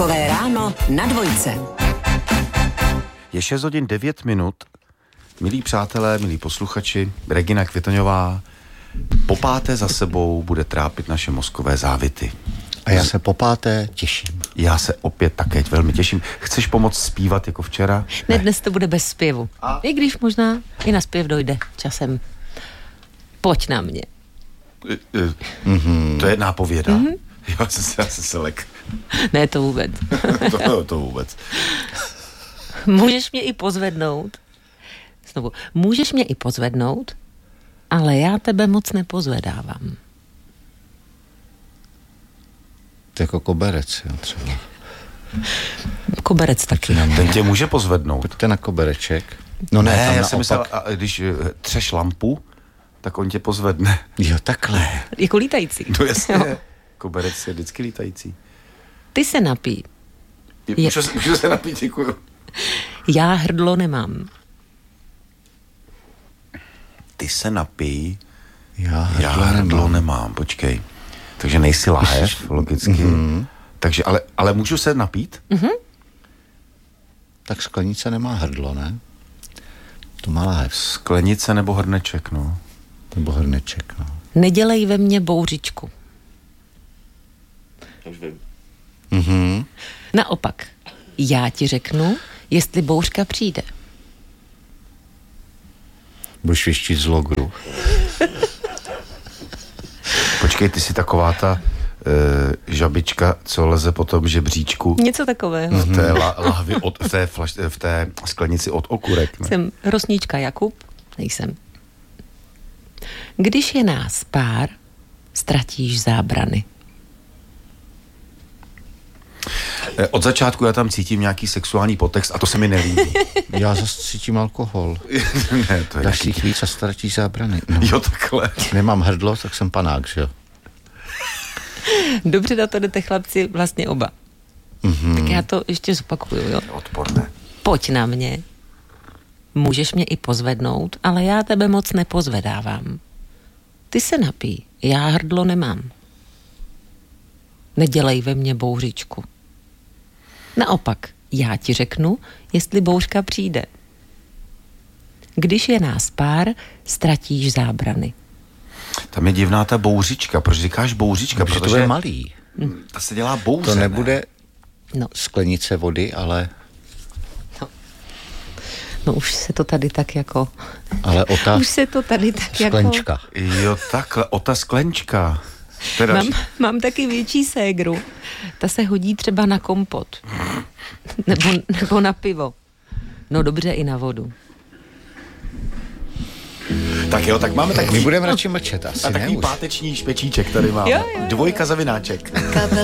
Takové ráno na dvojce. Je 6 hodin 9 minut. Milí přátelé, milí posluchači, Regina Květoňová po páté za sebou bude trápit naše mozkové závity. A já se po páté těším. Já se opět také velmi těším. Chceš pomoct zpívat jako včera? Ne, dnes to bude bez zpěvu. I když možná i na zpěv dojde časem. Pojď na mě. To je nápověda. Já jsem se lek. Ne, to vůbec. to vůbec. Můžeš mě i pozvednout. Znovu. Můžeš mě i pozvednout, ale já tebe moc nepozvedávám. To jako koberec, jo, třeba. Koberec taky. Ten tě může pozvednout. Pojďte na kobereček. No ne, tam já jsem myslel, naopak. když třeš lampu, tak on tě pozvedne. Jo, takhle. Jako lítající. No jasně, Jo. koberec je vždycky lítající. Ty se napij. Můžu se napít, děkuju. Já hrdlo nemám. Ty se napij, Já já hrdlo nemám, počkej. Takže nejsi láhev, logicky. Takže, ale můžu se napít? Tak sklenice nemá hrdlo, ne? To má láhev. Sklenice nebo hrneček, no. Nebo hrneček, no. Nedělej ve mně bouřičku. Naopak, já ti řeknu, jestli bouřka přijde. Budeš věštit z logru. Počkej, ty jsi taková ta žabička, co leze po tom žebříčku Něco takového. v té lahvi, v té sklenici od okurek. Ne? Jsem rosníčka Jakub? Nejsem. Když je nás pár, ztratíš zábrany. Od začátku já tam cítím nějaký sexuální podtext a to se mi nelíbí. Já zase cítím alkohol. Ne, to je Dáš si víc a ztratíš zábrany. No. Jo, takhle. Nemám hrdlo, tak jsem panák, že jo? Dobře na to jdete, chlapci, vlastně oba. Tak já to ještě zopakuju, jo? Odporné. Pojď na mě. Můžeš mě i pozvednout, ale já tebe moc nepozvedávám. Ty se napij, já hrdlo nemám. Nedělej ve mně bouřičku. Naopak, já ti řeknu, jestli bouřka přijde. Když je nás pár, ztratíš zábrany. Tam je divná ta bouřička. Proč říkáš bouřička? Protože to je malý. Ta se dělá bouře. To nebude No. sklenice vody, ale No už se to tady tak jako... ota Už se to tady tak sklenčka. Jo, takhle. Ta sklenčka. Teda, Mám taky větší ségru. Ta se hodí třeba na kompot. Nebo na pivo. No dobře, i na vodu. tak jo, tak máme My takový, budeme radši mlčet, asi a ne takový už. páteční špečíček tady máme. Jo. 2 zavináček.